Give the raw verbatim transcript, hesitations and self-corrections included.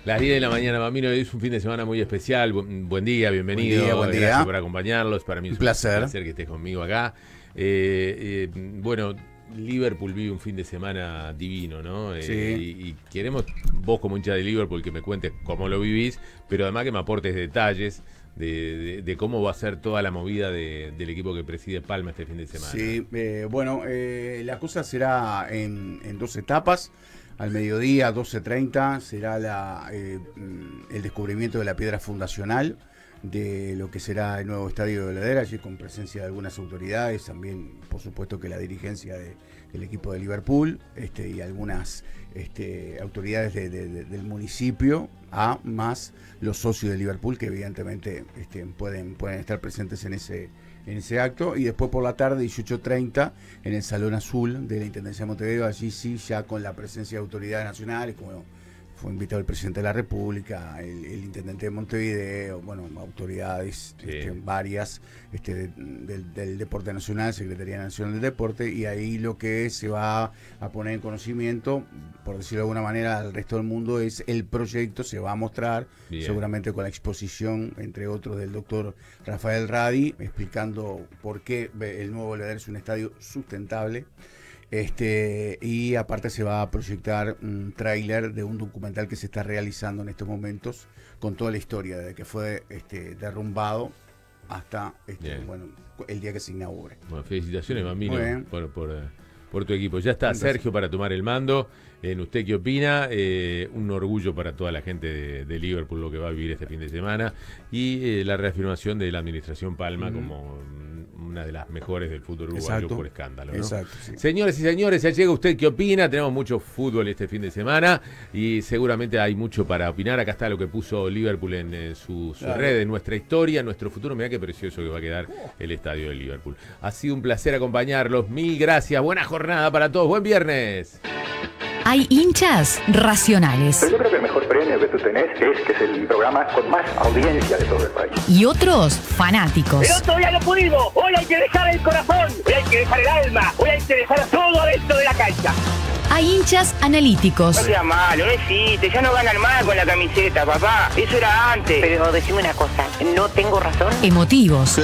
Las diez de la mañana, Bambino, hoy es un fin de semana muy especial. Bu- Buen día, bienvenido. Buen día, buen día. Gracias por acompañarlos. Para mí es Un un placer. placer que estés conmigo acá. Eh, eh, bueno, Liverpool vive un fin de semana divino, ¿no? Eh, Sí. y, y queremos, vos como hincha de Liverpool, que me cuentes cómo lo vivís, pero además que me aportes detalles de, de, de cómo va a ser toda la movida de, del equipo que preside Palma este fin de semana. Sí, eh, bueno, eh, la cosa será en, en dos etapas. Al mediodía, doce treinta, será la, eh, el descubrimiento de la piedra fundacional de lo que será el nuevo estadio de Heladera, allí con presencia de algunas autoridades, también por supuesto que la dirigencia de, del equipo de Liverpool este, y algunas este, autoridades de, de, de, del municipio, a más los socios de Liverpool que evidentemente este, pueden, pueden estar presentes en ese en ese acto, y después por la tarde, dieciocho treinta, en el Salón Azul de la Intendencia de Montevideo, allí sí, ya con la presencia de autoridades nacionales, como fue invitado el presidente de la República, el, el intendente de Montevideo, bueno, autoridades Sí. este, varias este, de- del, del Deporte Nacional, Secretaría Nacional del Deporte, y ahí lo que se va a poner en conocimiento, por decirlo de alguna manera, al resto del mundo, es el proyecto, se va a mostrar, Bien. seguramente con la exposición, entre otros, del doctor Rafael Radi, explicando por qué el nuevo Heladera es un estadio sustentable. Este, y aparte se va a proyectar un tráiler de un documental que se está realizando en estos momentos con toda la historia, desde que fue este, derrumbado hasta este, Bien. bueno, el día que se inaugure. Bueno, felicitaciones, Bambino, Muy bien. por, por, eh, por tu equipo. Ya está Gracias. Sergio para tomar el mando. En ¿Usted qué opina? Eh, un orgullo para toda la gente de, de Liverpool lo que va a vivir este fin de semana. Y eh, la reafirmación de la administración Palma Ujú. como mm, una de las mejores del fútbol uruguayo Exacto. por escándalo, ¿no? Exacto, sí. Señores y señores, ya llega ¿Usted qué opina? Tenemos mucho fútbol este fin de semana y seguramente hay mucho para opinar. Acá está lo que puso Liverpool en eh, su, su Claro. red, nuestra historia, nuestro futuro. Mirá qué precioso que va a quedar el estadio de Liverpool. Ha sido un placer acompañarlos. Mil gracias. Buena jornada para todos. Buen viernes. Hay hinchas racionales Pero yo creo que el mejor premio que tú tenés es que es el programa con más audiencia de todo el país. y otros fanáticos. El otro día no pudimos, hoy hay que dejar el corazón, hoy hay que dejar el alma, hoy hay que dejar todo adentro de la cancha. Hay hinchas analíticos No sea malo, no existe, ya no ganan más con la camiseta, papá, eso era antes. Pero decime una cosa, ¿no tengo razón? emotivos